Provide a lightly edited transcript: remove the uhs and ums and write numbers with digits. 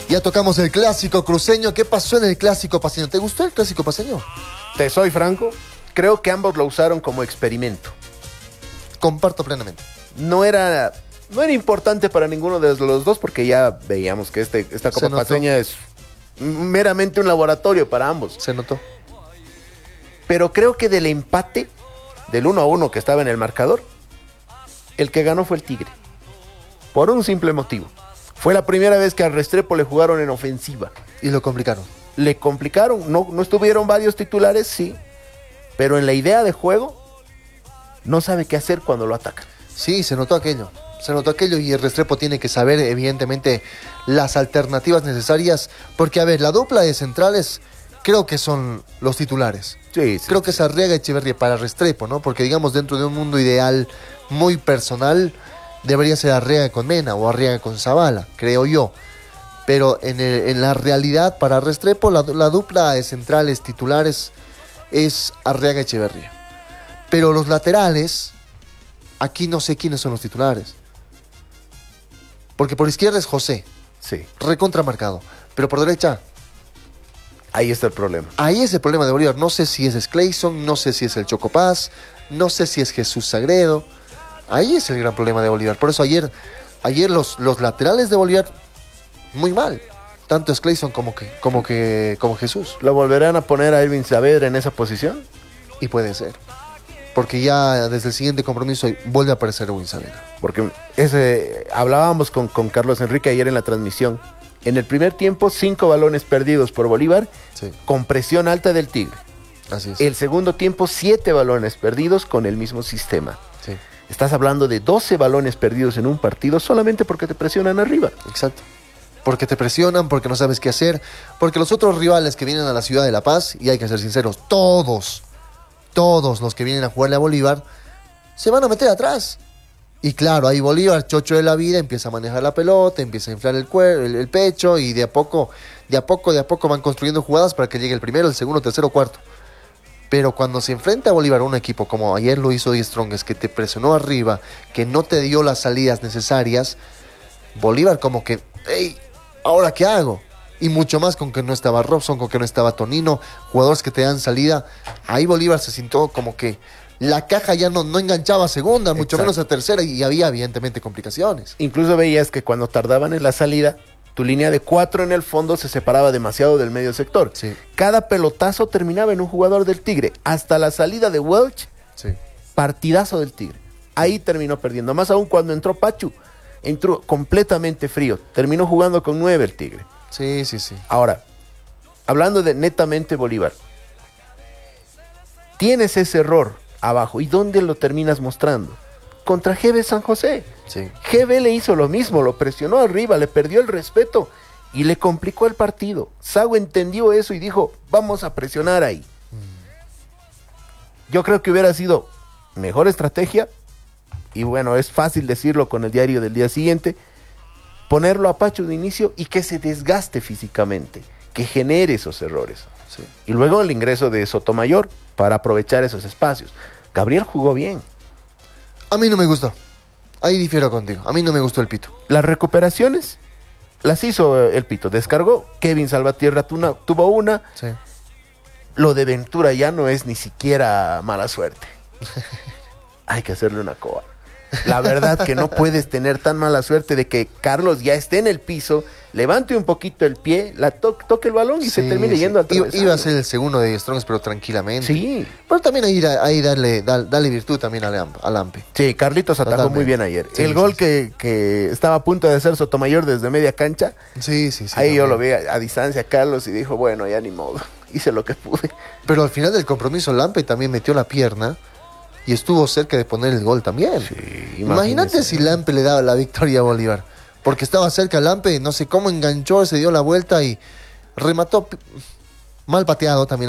Ya tocamos el clásico cruceño. ¿Qué pasó en el clásico paceño? ¿Te gustó el clásico paceño? Te soy franco, creo que ambos lo usaron como experimento. Comparto plenamente. No era importante para ninguno de los dos porque ya veíamos que esta Copa Paceña es meramente un laboratorio para ambos. Se notó. Pero creo que del empate, del 1-1 que estaba en el marcador, el que ganó fue el Tigre. Por un simple motivo. Fue la primera vez que al Restrepo le jugaron en ofensiva. Y lo complicaron. Le complicaron, no estuvieron varios titulares, sí. Pero en la idea de juego, no sabe qué hacer cuando lo atacan. Sí, se notó aquello. Se notó aquello y el Restrepo tiene que saber, evidentemente, las alternativas necesarias. Porque, a ver, la dupla de centrales creo que son los titulares. Sí. Creo que es Arriaga y Echeverría para Restrepo, ¿no? Porque, digamos, dentro de un mundo ideal muy personal, debería ser Arriaga con Mena o Arriaga con Zavala, creo yo. Pero en la realidad, para Restrepo, la dupla de centrales titulares es Arriaga y Echeverría. Pero los laterales, aquí no sé quiénes son los titulares. Porque por izquierda es José. Sí. Recontramarcado. Pero por derecha, ahí está el problema. Ahí es el problema de Bolívar. No sé si es Clayson, no sé si es el Chocopaz, no sé si es Jesús Sagredo. Ahí es el gran problema de Bolívar. Por eso ayer los laterales de Bolívar, muy mal. Tanto es Clayson como Jesús. ¿Lo volverán a poner a Irving Saavedra en esa posición? Y puede ser. Porque ya desde el siguiente compromiso vuelve a aparecer Irving Saavedra. Porque hablábamos con Carlos Enrique ayer en la transmisión. En el primer tiempo, 5 balones perdidos por Bolívar, sí, con presión alta del Tigre. Así es. El segundo tiempo, 7 balones perdidos con el mismo sistema. Sí. Estás hablando de 12 balones perdidos en un partido solamente porque te presionan arriba. Exacto. Porque te presionan, porque no sabes qué hacer, porque los otros rivales que vienen a la ciudad de La Paz, y hay que ser sinceros, todos los que vienen a jugarle a Bolívar, se van a meter atrás. Y claro, ahí Bolívar, chocho de la vida, empieza a manejar la pelota, empieza a inflar el pecho, y de a poco van construyendo jugadas para que llegue el primero, el segundo, el tercero, cuarto. Pero cuando se enfrenta a Bolívar, un equipo como ayer lo hizo Die Strongest, que te presionó arriba, que no te dio las salidas necesarias, Bolívar como que, hey, ¿ahora qué hago? Y mucho más con que no estaba Robson, con que no estaba Tonino, jugadores que te dan salida. Ahí Bolívar se sintió como que la caja ya no enganchaba a segunda, mucho menos a tercera, y había evidentemente complicaciones. Incluso veías que cuando tardaban en la salida, tu línea de 4 en el fondo se separaba demasiado del medio sector. Sí. Cada pelotazo terminaba en un jugador del Tigre. Hasta la salida de Welch, sí, partidazo del Tigre. Ahí terminó perdiendo. Más aún cuando entró Pachu, entró completamente frío. Terminó jugando con 9 el Tigre. Sí. Ahora, hablando de netamente Bolívar, tienes ese error abajo. ¿Y dónde lo terminas mostrando? Contra GB San José. Sí. GB le hizo lo mismo, lo presionó arriba, le perdió el respeto y le complicó el partido. Sago entendió eso y dijo, vamos a presionar ahí. Yo creo que hubiera sido mejor estrategia, y bueno, es fácil decirlo con el diario del día siguiente, ponerlo a Pacho de inicio y que se desgaste físicamente, que genere esos errores. Sí. Y luego el ingreso de Sotomayor para aprovechar esos espacios. Gabriel jugó bien. A mí no me gustó. Ahí difiero contigo. A mí no me gustó el Pito. Las recuperaciones las hizo el Pito. Descargó. Kevin Salvatierra tuvo una. Sí. Lo de Ventura ya no es ni siquiera mala suerte. Hay que hacerle una coa. La verdad que no puedes tener tan mala suerte de que Carlos ya esté en el piso, levante un poquito el pie, toque el balón y se termine yendo al travesaño. Iba a ser el segundo de Strongest, pero tranquilamente. Sí. Pero también ahí darle virtud también a Lampe. Sí, Carlitos atajó Totalmente muy bien ayer. Sí, el gol que estaba a punto de hacer Sotomayor desde media cancha. Sí. Ahí yo lo vi a distancia a Carlos y dijo, bueno, ya ni modo. Hice lo que pude. Pero al final del compromiso Lampe también metió la pierna y estuvo cerca de poner el gol también. Sí, imagínate si Lampe le daba la victoria a Bolívar. Porque estaba cerca Lampe, no sé cómo enganchó, se dio la vuelta y remató mal pateado también.